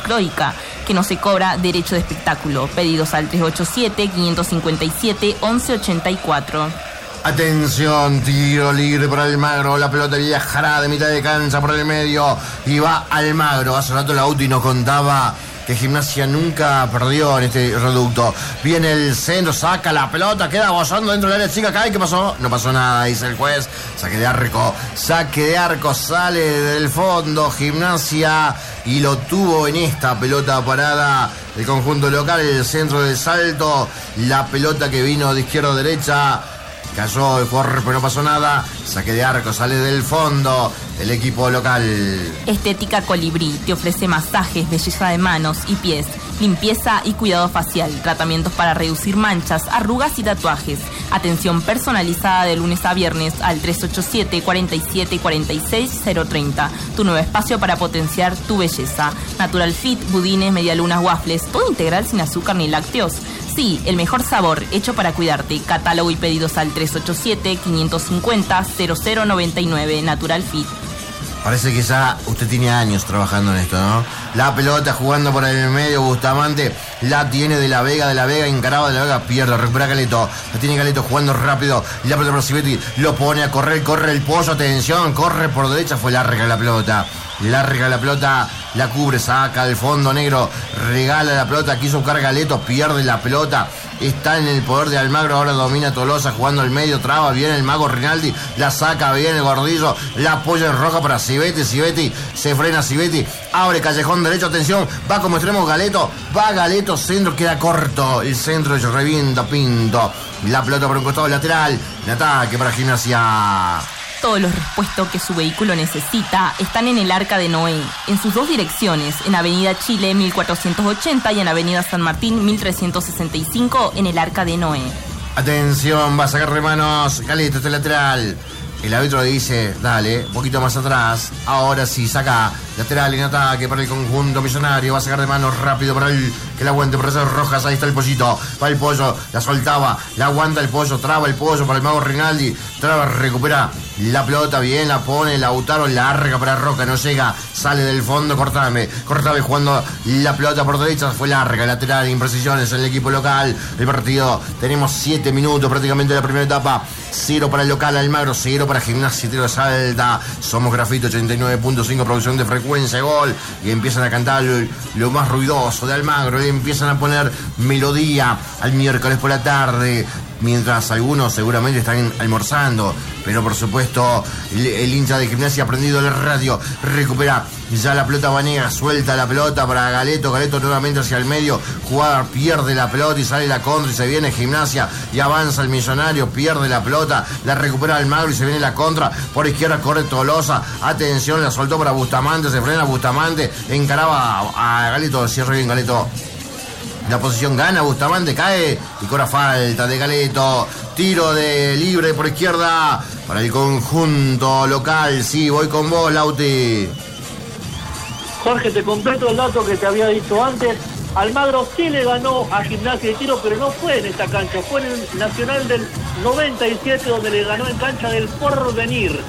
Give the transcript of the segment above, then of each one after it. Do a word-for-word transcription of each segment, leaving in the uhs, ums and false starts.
hemocroica, que no se cobra derecho de espectáculo. Pedidos al tres ocho siete, cinco cinco siete, once ochenta y cuatro. Atención, tiro libre para Almagro. La pelota viajará de mitad de cancha por el medio y va Almagro. Hace rato el Auti nos contaba que Gimnasia nunca perdió en este reducto. Viene el centro, saca la pelota, queda gozando dentro del área chica. Acá, ¿qué pasó? No pasó nada, dice el juez. Saque de arco, saque de arco, sale del fondo Gimnasia y lo tuvo en esta pelota parada el conjunto local, el centro del salto. La pelota que vino de izquierda a derecha. Cayó el jugador, pero no pasó nada. Saque de arco, sale del fondo el equipo local. Estética Colibrí te ofrece masajes, belleza de manos y pies, limpieza y cuidado facial, tratamientos para reducir manchas, arrugas y tatuajes. Atención personalizada de lunes a viernes al tres ocho siete, cuarenta y siete, cuarenta y seis, cero treinta. Tu nuevo espacio para potenciar tu belleza. Natural Fit, budines, medialunas, waffles, todo integral sin azúcar ni lácteos. Sí, el mejor sabor, hecho para cuidarte. Catálogo y pedidos al tres ocho siete, cinco cinco cero, cero cero nueve nueve. Natural Fit. Parece que ya usted tiene años trabajando en esto, ¿no? La pelota jugando por el medio, Bustamante la tiene de la Vega, de la Vega, encaraba de la Vega, pierde, recupera Galeto, la tiene Galeto jugando rápido, la pelota por Civetti, lo pone a correr, corre el pollo, atención, corre por derecha, fue larga la pelota. Larga la pelota, la cubre, saca del fondo negro, regala la pelota, quiso buscar Galeto, pierde la pelota, está en el poder de Almagro, ahora domina Tolosa jugando al medio, traba, viene el mago Rinaldi, la saca bien el Gordillo, la apoya en roja para Civetti, Civetti, se frena Civetti, abre callejón derecho, atención, va como extremo Galeto, va Galeto, centro, queda corto, el centro de revienta Pinto, la pelota por un costado lateral, el ataque para Gimnasia. Todos los repuestos que su vehículo necesita están en el Arca de Noé, en sus dos direcciones, en Avenida Chile mil cuatrocientos ochenta y en Avenida San Martín mil trescientos sesenta y cinco en el Arca de Noé. Atención, va a sacar de manos Galeto, este lateral. El árbitro le dice, dale, un poquito más atrás. Ahora sí, saca lateral en ataque para el conjunto millonario. Va a sacar de manos rápido para el que la aguante por esas rojas. Ahí está el pollito. Va el pollo, la soltaba, la aguanta el pollo, traba el pollo para el mago Rinaldi. Traba, recupera la pelota, bien, la pone, Lautaro, larga para Roca, no llega, sale del fondo, Cortame. Cortame jugando la pelota por derecha, fue larga, lateral, imprecisiones en el equipo local. El partido, tenemos siete minutos prácticamente de la primera etapa. Cero para el local, Almagro, cero para Gimnasia, tiro de Salta. Somos Grafito ochenta y nueve punto cinco, producción de frecuencia, gol. Y empiezan a cantar lo, lo más ruidoso de Almagro. Y empiezan a poner melodía al miércoles por la tarde. Mientras algunos seguramente están almorzando. Pero por supuesto, el, el hincha de Gimnasia ha prendido la radio. Recupera ya la pelota Vanega. Suelta la pelota para Galeto. Galeto nuevamente hacia el medio. Jugador pierde la pelota y sale la contra. Y se viene Gimnasia. Y avanza el millonario. Pierde la pelota. La recupera Almagro y se viene la contra. Por izquierda corre Tolosa. Atención, la soltó para Bustamante. Se frena Bustamante. Encaraba a, a Galeto. Cierra bien Galeto. La posición gana, Bustamante cae y cobra falta de Galeto. Tiro de libre por izquierda para el conjunto local. Sí, voy con vos, Lauti. Jorge, te completo el dato que te había dicho antes. Almagro sí le ganó a Gimnasia de Tiro, pero no fue en esta cancha. Fue en el Nacional del noventa y siete, donde le ganó en cancha del Porvenir.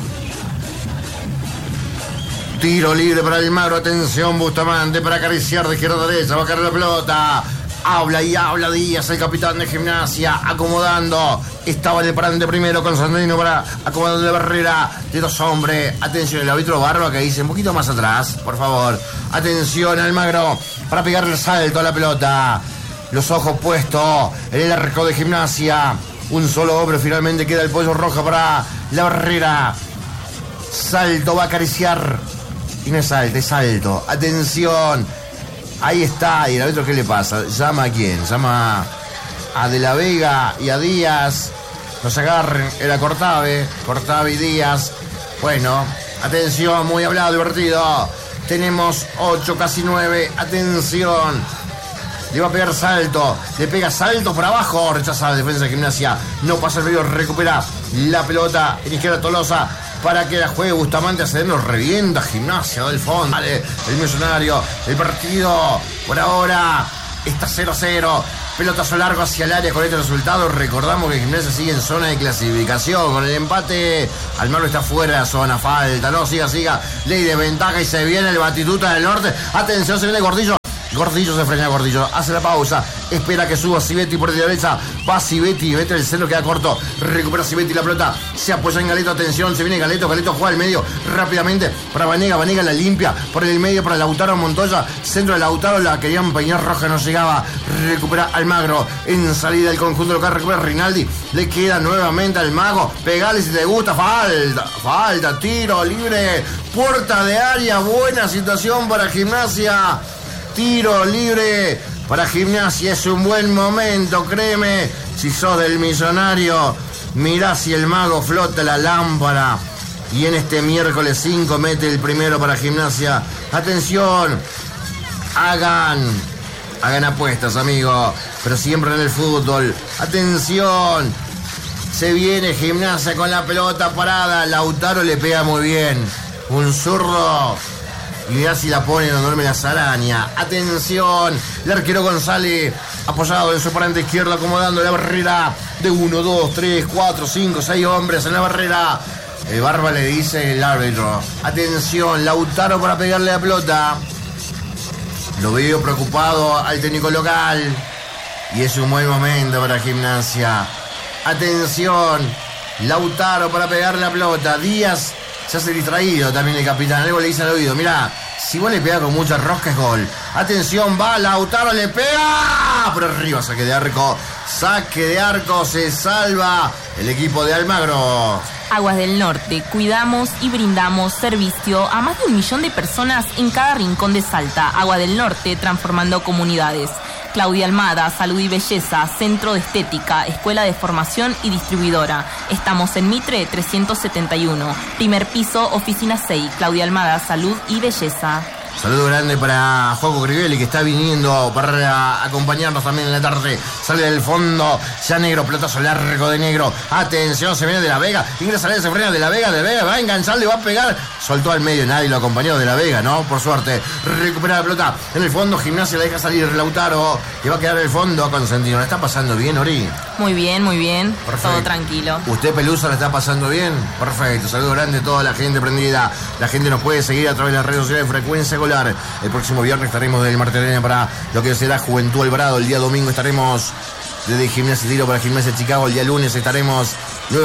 Tiro libre para Almagro. Atención, Bustamante para acariciar de izquierda a derecha. Va a caer la pelota. Habla y habla Díaz, el capitán de Gimnasia, acomodando. Estaba en el parante primero con Sandrino para acomodando la barrera de dos hombres. Atención, el árbitro Barba que dice un poquito más atrás, por favor. Atención, Almagro, para pegarle el salto a la pelota. Los ojos puestos en el arco de Gimnasia. Un solo hombre, finalmente queda el pollo roja para la barrera. Salto, va a acariciar. Y no es salto, es salto. Atención. Ahí está, y el árbitro, ¿qué le pasa? ¿Llama a quién? Llama a De la Vega y a Díaz. Nos agarren, era Cortave, Cortave y Díaz. Bueno, atención, muy hablado, divertido. Tenemos ocho, casi nueve, atención. Le va a pegar salto, le pega salto por abajo, rechaza la defensa de Gimnasia. No pasa el río, recupera la pelota en izquierda Tolosa. Para que la juegue Bustamante, hace nos revienta Gimnasia del fondo. Vale, el millonario, el partido por ahora está cero a cero. Pelotazo largo hacia el área con este resultado. Recordamos que Gimnasia sigue en zona de clasificación. Con el empate, Almagro está fuera de la zona. Falta, no, siga, siga. Ley de ventaja y se viene el Batistuta del Norte. Atención, se viene Gordillo. Gordillo se frena, Gordillo hace la pausa, espera que suba Civetti por derecha, va Civetti, mete el centro, queda corto, recupera Civetti la pelota, se apoya en Galeto, atención, se viene Galeto, Galeto juega al medio rápidamente para Vanega, Vanega la limpia por el medio para Lautaro Montoya, centro de Lautaro, la querían peinar Roja, no llegaba, recupera Almagro, en salida del conjunto local, recupera Rinaldi, le queda nuevamente al Mago, pegale si te gusta, falta, falta, tiro libre, puerta de área, buena situación para Gimnasia. Tiro libre para Gimnasia, es un buen momento, créeme. Si sos del Millonario, mirá si el Mago flota la lámpara. Y en este miércoles cinco mete el primero para Gimnasia. Atención, hagan, hagan apuestas, amigo, pero siempre en el fútbol. Atención, se viene Gimnasia con la pelota parada. Lautaro le pega muy bien, un zurdo. Y mirá si la pone donde duerme las arañas. Atención, el arquero González apoyado en su parante izquierdo, acomodando la barrera de uno, dos, tres, cuatro, cinco, seis hombres en la barrera. El Barba le dice el árbitro: atención, Lautaro para pegarle la pelota. Lo veo preocupado al técnico local. Y es un buen momento para Gimnasia. Atención, Lautaro para pegarle la pelota. Díaz se hace distraído también el capitán. Algo le dice al oído: mirá, si vos le pegás con mucha rosca es gol. Atención, va Lautaro, le pega por arriba, saque de arco. Saque de arco, se salva el equipo de Almagro. Aguas del Norte, cuidamos y brindamos servicio a más de un millón de personas en cada rincón de Salta. Agua del Norte, transformando comunidades. Claudia Almada, Salud y Belleza, Centro de Estética, Escuela de Formación y Distribuidora. Estamos en Mitre trescientos setenta y uno, primer piso, oficina seis. Claudia Almada, Salud y Belleza. Saludo grande para Joaco Crivelli, que está viniendo para acompañarnos también en la tarde. Sale del fondo, ya Negro, pelotazo largo de Negro. Atención, se viene de la Vega. Ingresa, se frena de la Vega, de Vega va a enganchar, le va a pegar. Soltó al medio, nadie lo acompañó de la Vega, ¿no? Por suerte. Recupera la pelota en el fondo, Gimnasia la deja salir Lautaro. Y va a quedar en el fondo Consentino. ¿La está pasando bien, Ori? Muy bien, muy bien. Perfecto. Todo tranquilo. ¿Usted, Pelusa, la está pasando bien? Perfecto. Saludo grande a toda la gente prendida. La gente nos puede seguir a través de las redes sociales de Frecuencia Golar. El próximo viernes estaremos del Martelena para lo que será Juventud Alvarado. El día domingo estaremos desde Gimnasia Tiro para Gimnasia Chicago. El día lunes estaremos nuevamente